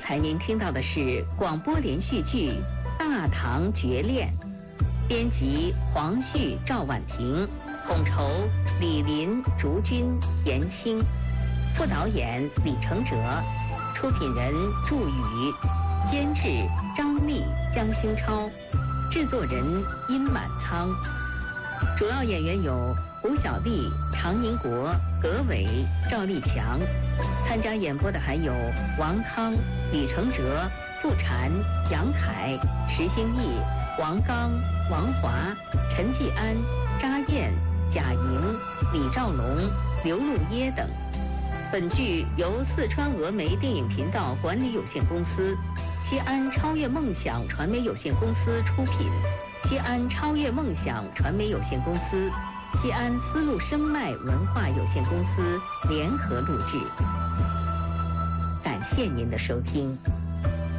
才您听到的是广播连续剧《大唐绝恋》，编辑黄旭、赵婉婷，统筹李林、竹君、严青，副导演李承哲，出品人祝宇，监制张丽、江兴超，制作人殷满仓。主要演员有胡小丽、常宁国、葛伟、赵立强。参加演播的还有王康、李承哲、傅婵、杨凯、石兴义、王刚、王华、陈继安、查燕、贾莹、李兆龙、刘路耶等。本剧由四川峨眉电影频道管理有限公司、西安超越梦想传媒有限公司出品，西安超越梦想传媒有限公司、西安丝路声脉文化有限公司联合录制。感谢您的收听。